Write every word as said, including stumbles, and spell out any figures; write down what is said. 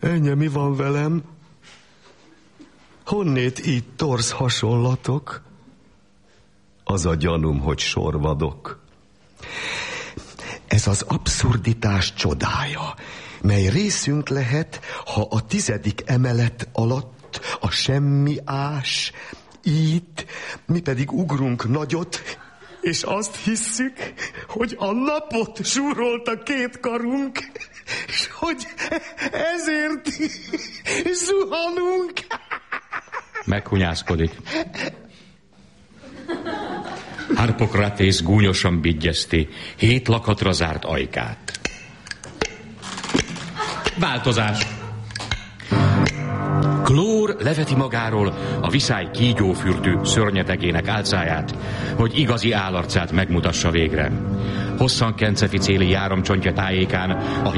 Ennyi, mi van velem? Honnét így torz hasonlatok? Az a gyanúm, hogy sorvadok. Ez az abszurditás csodája, mely részünk lehet, ha a tizedik emelet alatt a semmi ás, itt, mi pedig ugrunk nagyot, és azt hisszük, hogy a napot súrolta két karunk, és hogy ezért zuhanunk. Meghunyászkodik. Harpokratész gúnyosan bigyezti hét lakatra zárt ajkát. Változás. Klór leveti magáról a viszály kígyófürdő szörnyetegének álcáját, hogy igazi állarcát megmutassa végre. Hosszan kenceficéli járomcsontja tájékán a